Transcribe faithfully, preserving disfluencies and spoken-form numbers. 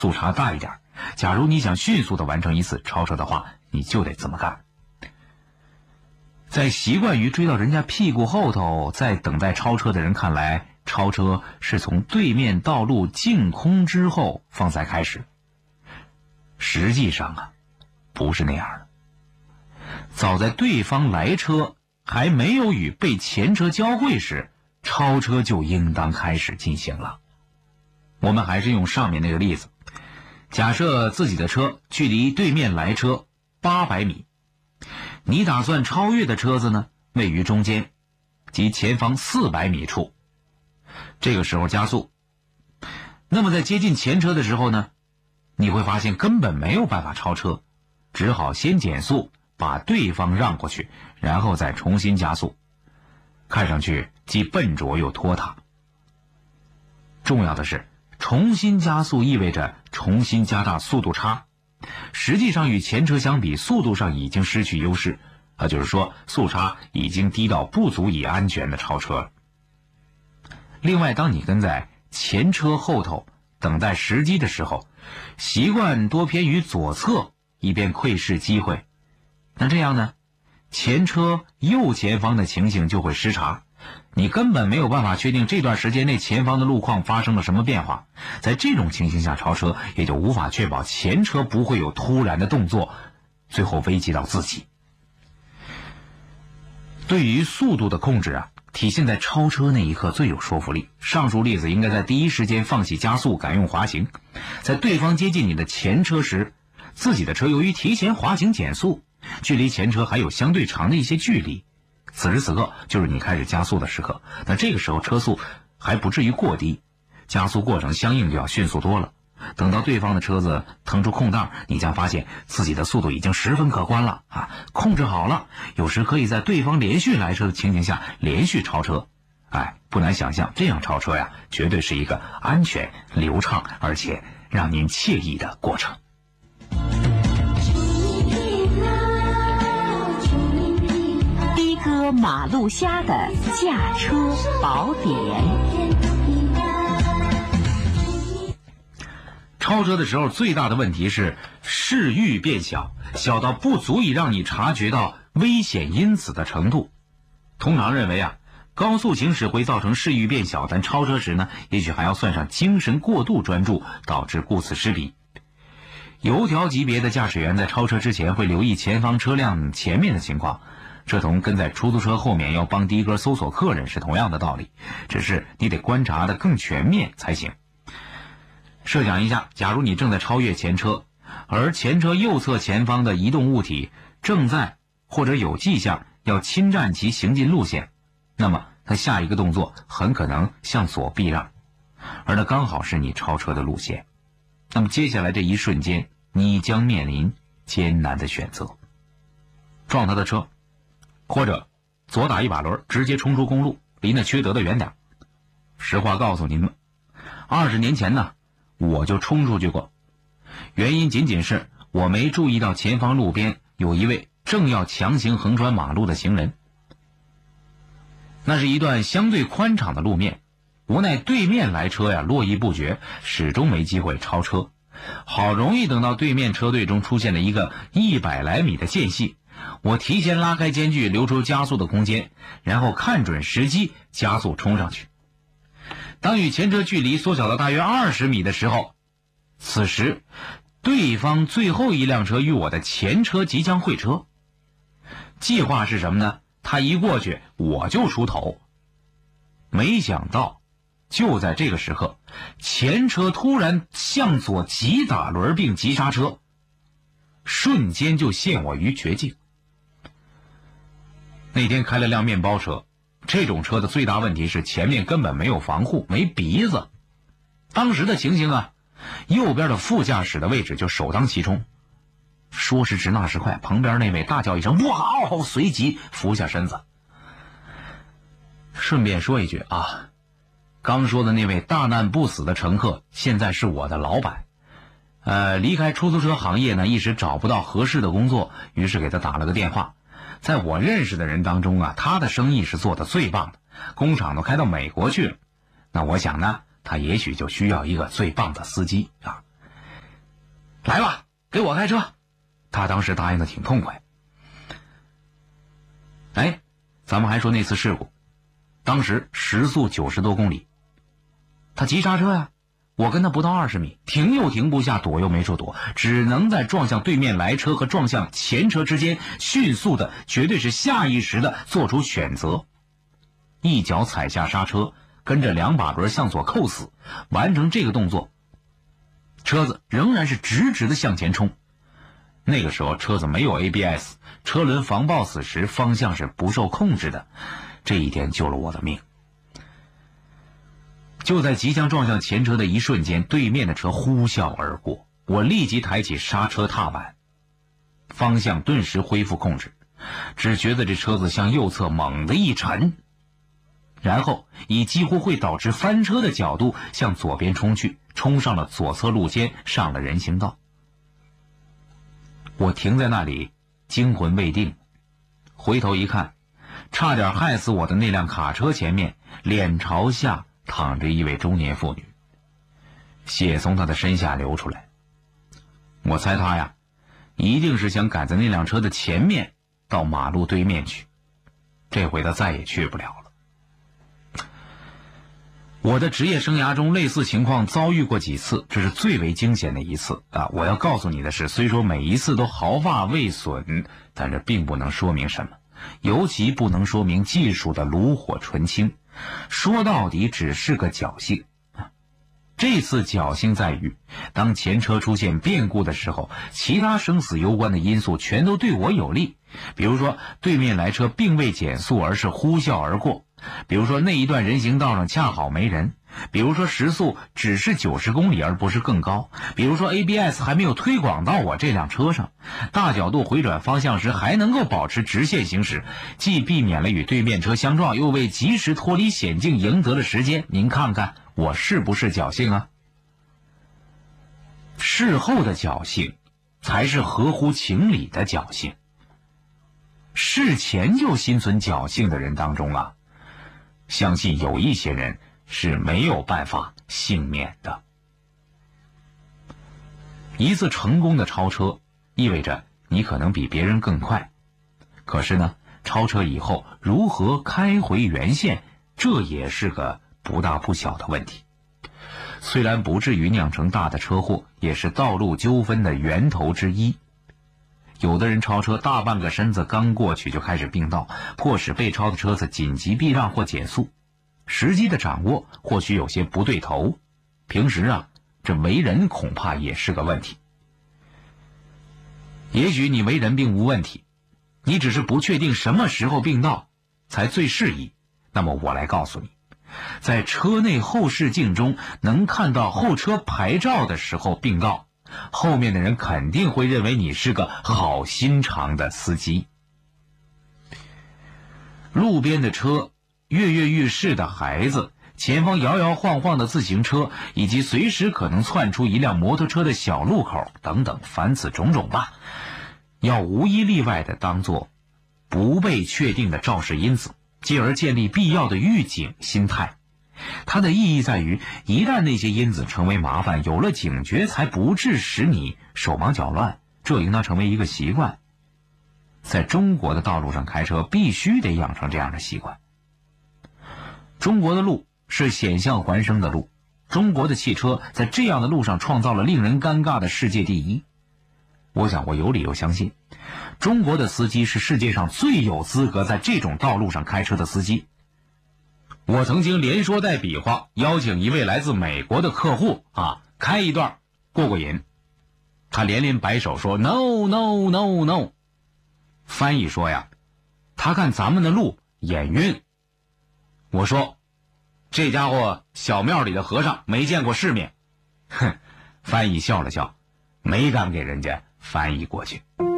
速差大一点。假如你想迅速的完成一次超车的话，你就得这么干。在习惯于追到人家屁股后头，在等待超车的人看来，超车是从对面道路净空之后方才开始。实际上啊，不是那样的。早在对方来车还没有与被前车交汇时，超车就应当开始进行了。我们还是用上面那个例子，假设自己的车距离对面来车八百米，你打算超越的车子呢，位于中间，即前方四百米处。这个时候加速，那么在接近前车的时候呢，你会发现根本没有办法超车，只好先减速，把对方让过去，然后再重新加速，看上去既笨拙又拖沓。重要的是，重新加速意味着重新加大速度差，实际上与前车相比，速度上已经失去优势，啊，就是说速差已经低到不足以安全的超车了。另外，当你跟在前车后头等待时机的时候，习惯多偏于左侧，以便窥视机会。那这样呢，前车右前方的情形就会失察，你根本没有办法确定这段时间内前方的路况发生了什么变化。在这种情形下超车，也就无法确保前车不会有突然的动作，最后危及到自己。对于速度的控制啊，体现在超车那一刻最有说服力。上述例子应该在第一时间放弃加速，改用滑行。在对方接近你的前车时，自己的车由于提前滑行减速，距离前车还有相对长的一些距离。此时此刻就是你开始加速的时刻，那这个时候车速还不至于过低，加速过程相应就要迅速多了。等到对方的车子腾出空档，你将发现自己的速度已经十分可观了啊！控制好了，有时可以在对方连续来车的情形下连续超车。哎，不难想象，这样超车呀，绝对是一个安全、流畅而且让您惬意的过程。 的哥马路虾的驾车宝典。 超车的时候最大的问题是视域变小，小到不足以让你察觉到危险因子的程度。通常认为啊，高速行驶会造成视域变小，但超车时呢，也许还要算上精神过度专注，导致顾此失彼。油条级别的驾驶员在超车之前会留意前方车辆前面的情况，这同跟在出租车后面要帮的哥搜索客人是同样的道理，只是你得观察得更全面才行。设想一下，假如你正在超越前车，而前车右侧前方的移动物体正在或者有迹象要侵占其行进路线，那么它下一个动作很可能向左避让，而那刚好是你超车的路线。那么接下来这一瞬间，你将面临艰难的选择：撞他的车，或者左打一把轮直接冲出公路，离那缺德的远点。实话告诉您们，二十年前呢，我就冲出去过，原因仅仅是我没注意到前方路边有一位正要强行横穿马路的行人。那是一段相对宽敞的路面，无奈对面来车呀络绎不绝，始终没机会超车。好容易等到对面车队中出现了一个一百来米的间隙，我提前拉开间距，留出加速的空间，然后看准时机加速冲上去。当与前车距离缩小到大约二十米的时候，此时对方最后一辆车与我的前车即将会车。计划是什么呢？他一过去我就出头。没想到就在这个时刻，前车突然向左急打轮并急刹车，瞬间就陷我于绝境。那天开了辆面包车，这种车的最大问题是前面根本没有防护，没鼻子。当时的情形啊，右边的副驾驶的位置就首当其冲。说时迟那时快，旁边那位大叫一声不好，随即俯下身子。顺便说一句啊，刚说的那位大难不死的乘客现在是我的老板。呃，离开出租车行业呢，一时找不到合适的工作，于是给他打了个电话。在我认识的人当中啊，他的生意是做得最棒的，工厂都开到美国去了。那我想呢，他也许就需要一个最棒的司机啊。 来吧，给我开车。他当时答应的挺痛快。哎，咱们还说那次事故，当时时速九十多公里，他急刹车呀，我跟他不到二十米，停又停不下，躲又没处躲，只能在撞向对面来车和撞向前车之间迅速的，绝对是下意识的做出选择，一脚踩下刹车，跟着两把轮向左扣死，完成这个动作，车子仍然是直直的向前冲。那个时候车子没有 A B S， 车轮防抱死时方向是不受控制的，这一点救了我的命。就在即将撞向前车的一瞬间，对面的车呼啸而过，我立即抬起刹车踏板，方向顿时恢复控制，只觉得这车子向右侧猛地一沉，然后以几乎会导致翻车的角度向左边冲去，冲上了左侧路肩，上了人行道。我停在那里惊魂未定，回头一看，差点害死我的那辆卡车前面脸朝下躺着一位中年妇女，血从她的身下流出来。我猜她呀，一定是想赶在那辆车的前面到马路对面去，这回她再也去不了了。我的职业生涯中类似情况遭遇过几次，这是最为惊险的一次啊！我要告诉你的是，虽说每一次都毫发未损，但这并不能说明什么，尤其不能说明技术的炉火纯青，说到底只是个侥幸。这次侥幸在于，当前车出现变故的时候，其他生死攸关的因素全都对我有利。比如说，对面来车并未减速，而是呼啸而过；比如说，那一段人行道上恰好没人；比如说，时速只是九十公里而不是更高；比如说 A B S 还没有推广到我这辆车上，大角度回转方向时还能够保持直线行驶，既避免了与对面车相撞，又为及时脱离险境赢得了时间。您看看我是不是侥幸啊？事后的侥幸才是合乎情理的侥幸。事前就心存侥幸的人当中啊，相信有一些人是没有办法幸免的。一次成功的超车意味着你可能比别人更快，可是呢，超车以后如何开回原线，这也是个不大不小的问题。虽然不至于酿成大的车祸，也是道路纠纷的源头之一。有的人超车大半个身子刚过去就开始并道，迫使被超的车子紧急避让或减速，时机的掌握或许有些不对头，平时啊，这为人恐怕也是个问题。也许你为人并无问题，你只是不确定什么时候并道才最适宜。那么我来告诉你，在车内后视镜中能看到后车牌照的时候并道，后面的人肯定会认为你是个好心肠的司机。路边的车、跃跃欲试的孩子、前方摇摇晃晃的自行车，以及随时可能窜出一辆摩托车的小路口等等，凡此种种吧，要无一例外的当作不被确定的肇事因子，进而建立必要的预警心态。它的意义在于，一旦那些因子成为麻烦，有了警觉才不致使你手忙脚乱，这应当成为一个习惯。在中国的道路上开车必须得养成这样的习惯。中国的路是险象环生的路，中国的汽车在这样的路上创造了令人尴尬的世界第一。我想我有理由相信，中国的司机是世界上最有资格在这种道路上开车的司机。我曾经连说带比划邀请一位来自美国的客户啊，开一段过过瘾。他连连摆手说 no no no no。 翻译说呀，他看咱们的路眼晕。我说，这家伙小庙里的和尚没见过世面。哼，翻译笑了笑，没敢给人家翻译过去。